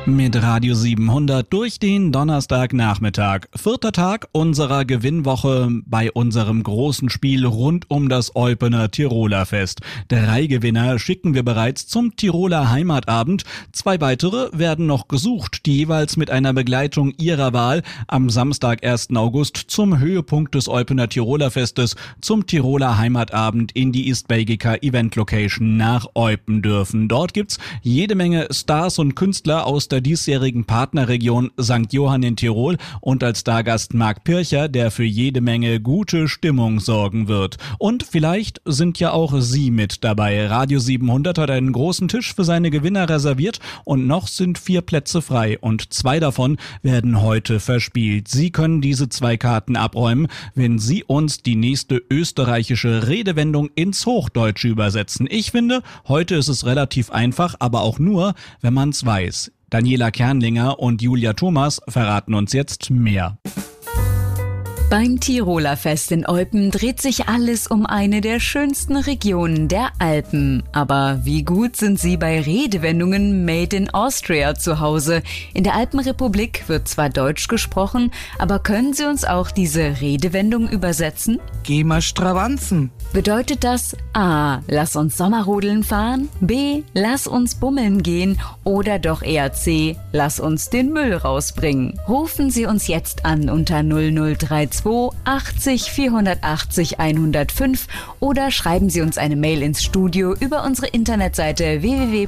Mit Radio 700 durch den Donnerstagnachmittag. 4. Tag unserer Gewinnwoche bei unserem großen Spiel rund um das Eupener Tiroler Fest. 3 Gewinner schicken wir bereits zum Tiroler Heimatabend. 2 weitere werden noch gesucht, die jeweils mit einer Begleitung ihrer Wahl am Samstag, 1. August zum Höhepunkt des Eupener Tiroler Festes zum Tiroler Heimatabend in die East-Belgica Event Location nach Eupen dürfen. Dort gibt's jede Menge Stars und Künstler aus der diesjährigen Partnerregion St. Johann in Tirol und als Stargast Marc Pircher, der für jede Menge gute Stimmung sorgen wird. Und vielleicht sind ja auch Sie mit dabei. Radio 700 hat einen großen Tisch für seine Gewinner reserviert und noch sind 4 Plätze frei und 2 davon werden heute verspielt. Sie können diese 2 Karten abräumen, wenn Sie uns die nächste österreichische Redewendung ins Hochdeutsche übersetzen. Ich finde, heute ist es relativ einfach, aber auch nur, wenn man es weiß. Daniela Kernlinger und Julia Thomas verraten uns jetzt mehr. Beim Tiroler Fest in Eupen dreht sich alles um eine der schönsten Regionen der Alpen. Aber wie gut sind Sie bei Redewendungen Made in Austria zu Hause? In der Alpenrepublik wird zwar Deutsch gesprochen, aber können Sie uns auch diese Redewendung übersetzen? Geh mal stravanzen. Bedeutet das A. Lass uns Sommerrodeln fahren, B. Lass uns bummeln gehen oder doch eher C. Lass uns den Müll rausbringen? Rufen Sie uns jetzt an unter 0032 80 480 105 oder schreiben Sie uns eine Mail ins Studio über unsere Internetseite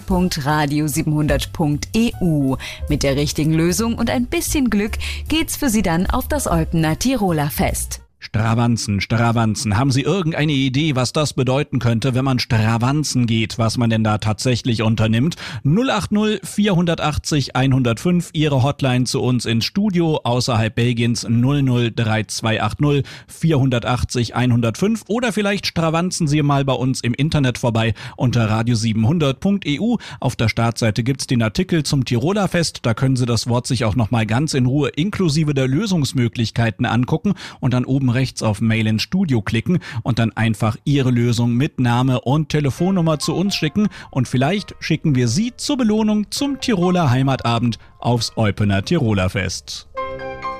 www.radio700.eu. Mit der richtigen Lösung und ein bisschen Glück geht's für Sie dann auf das Eupener Tiroler Fest. Stravanzen, Stravanzen. Haben Sie irgendeine Idee, was das bedeuten könnte, wenn man Stravanzen geht, was man denn da tatsächlich unternimmt? 080 480 105, Ihre Hotline zu uns ins Studio, außerhalb Belgiens 003280 480 105 oder vielleicht stravanzen Sie mal bei uns im Internet vorbei unter radio700.eu. Auf der Startseite gibt's den Artikel zum Tiroler Fest, da können Sie das Wort sich auch nochmal ganz in Ruhe inklusive der Lösungsmöglichkeiten angucken und dann oben rechts auf Mail ins Studio klicken und dann einfach Ihre Lösung mit Name und Telefonnummer zu uns schicken und vielleicht schicken wir Sie zur Belohnung zum Tiroler Heimatabend aufs Eupener Tiroler Fest.